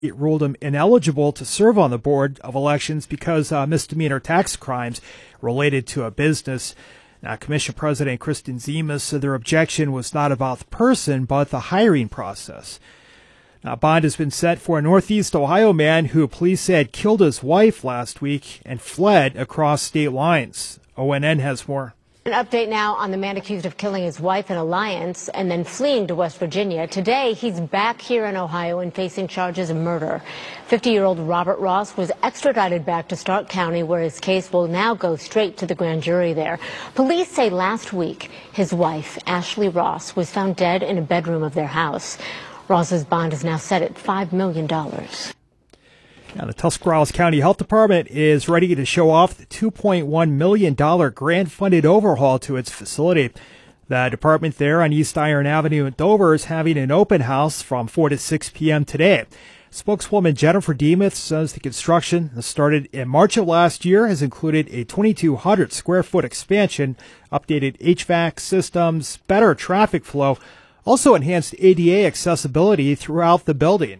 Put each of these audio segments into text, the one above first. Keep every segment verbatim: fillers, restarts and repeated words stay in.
it ruled him ineligible to serve on the Board of Elections because uh, misdemeanor tax crimes related to a business. Now, Commission President Kristen Zemas said their objection was not about the person, but the hiring process. Now, bond has been set for a Northeast Ohio man who police said killed his wife last week and fled across state lines. O N N has more. An update now on the man accused of killing his wife in Alliance and then fleeing to West Virginia. Today, he's back here in Ohio and facing charges of murder. fifty-year-old Robert Ross was extradited back to Stark County, where his case will now go straight to the grand jury there. Police say last week his wife, Ashley Ross, was found dead in a bedroom of their house. Ross's bond is now set at five million dollars. Now, the Tuscarawas County Health Department is ready to show off the two point one million dollars grant-funded overhaul to its facility. The department there on East Iron Avenue in Dover is having an open house from four to six p.m. today. Spokeswoman Jennifer Demuth says the construction that started in March of last year has included a twenty-two hundred square foot expansion, updated H V A C systems, better traffic flow, also enhanced A D A accessibility throughout the building.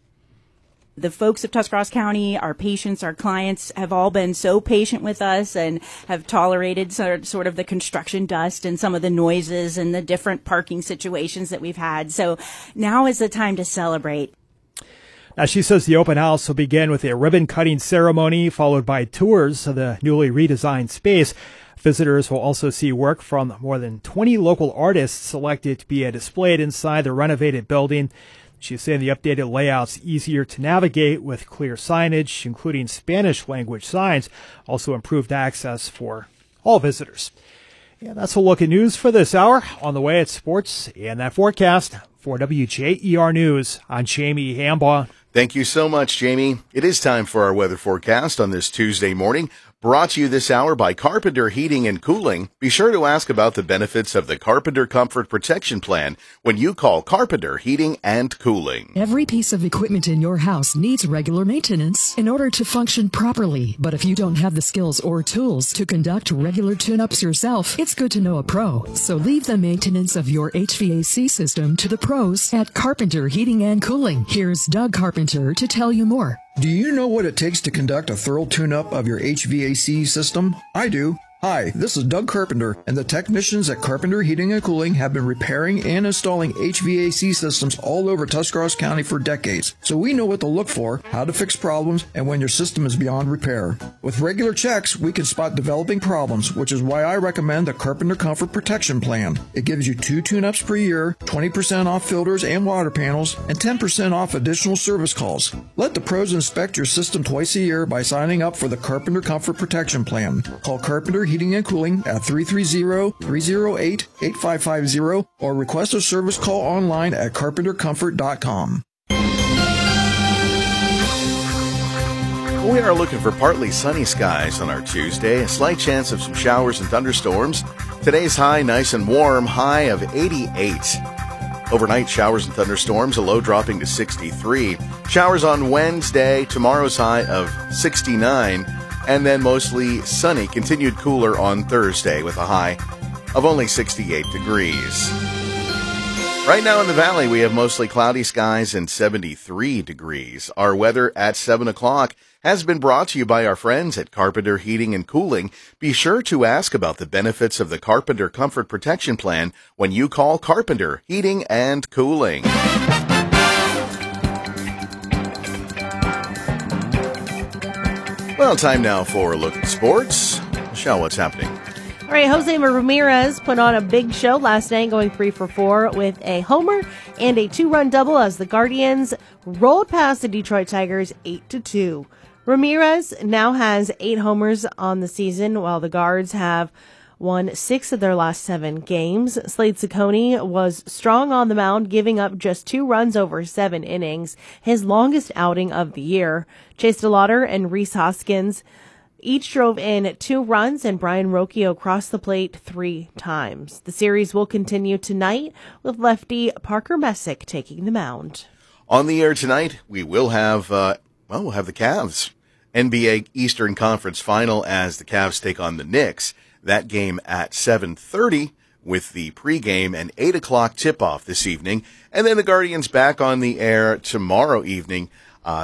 The folks of Tuscarawas County, our patients, our clients, have all been so patient with us and have tolerated sort of the construction dust and some of the noises and the different parking situations that we've had. So now is the time to celebrate. Now, she says the open house will begin with a ribbon-cutting ceremony followed by tours of the newly redesigned space. Visitors will also see work from more than twenty local artists selected to be displayed inside the renovated building. She's saying the updated layout's easier to navigate with clear signage, including Spanish language signs, also improved access for all visitors. Yeah, that's a look at news for this hour. On the way at sports and that forecast for W J E R News, I'm Jamie Hambaugh. Thank you so much, Jamie. It is time for our weather forecast on this Tuesday morning. Brought to you this hour by Carpenter Heating and Cooling. Be sure to ask about the benefits of the Carpenter Comfort Protection Plan when you call Carpenter Heating and Cooling. Every piece of equipment in your house needs regular maintenance in order to function properly. But if you don't have the skills or tools to conduct regular tune-ups yourself, it's good to know a pro. So leave the maintenance of your H V A C system to the pros at Carpenter Heating and Cooling. Here's Doug Carpenter to tell you more. Do you know what it takes to conduct a thorough tune-up of your H V A C system? I do. Hi, this is Doug Carpenter, and the technicians at Carpenter Heating and Cooling have been repairing and installing H V A C systems all over Tuscarawas County for decades. So we know what to look for, how to fix problems, and when your system is beyond repair. With regular checks, we can spot developing problems, which is why I recommend the Carpenter Comfort Protection Plan. It gives you two tune-ups per year, twenty percent off filters and water panels, and ten percent off additional service calls. Let the pros inspect your system twice a year by signing up for the Carpenter Comfort Protection Plan. Call Carpenter Heating and Cooling at three three zero, three zero eight, eight five five zero or request a service call online at carpenter comfort dot com. We are looking for partly sunny skies on our Tuesday, a slight chance of some showers and thunderstorms. Today's high nice and warm, high of eighty-eight. Overnight showers and thunderstorms, a low dropping to sixty-three. Showers on Wednesday, tomorrow's high of sixty-nine. And then mostly sunny, continued cooler on Thursday with a high of only sixty-eight degrees. Right now in the valley, we have mostly cloudy skies and seventy-three degrees. Our weather at seven o'clock has been brought to you by our friends at Carpenter Heating and Cooling. Be sure to ask about the benefits of the Carpenter Comfort Protection Plan when you call Carpenter Heating and Cooling. Well, time now for a look at sports. Michelle, what's happening? All right, Jose Ramirez put on a big show last night, going three for four with a homer and a two-run double as the Guardians rolled past the Detroit Tigers eight to two. Ramirez now has eight homers on the season, while the Guards have won six of their last seven games. Slade Ciccone was strong on the mound, giving up just two runs over seven innings, his longest outing of the year. Chase DeLauder and Rhys Hoskins each drove in two runs, and Brian Rocchio crossed the plate three times. The series will continue tonight with lefty Parker Messick taking the mound. On the air tonight, we will have, uh, well, we'll have the Cavs. N B A Eastern Conference Final as the Cavs take on the Knicks. That game at seven thirty with the pregame and eight o'clock tip-off this evening. And then the Guardians back on the air tomorrow evening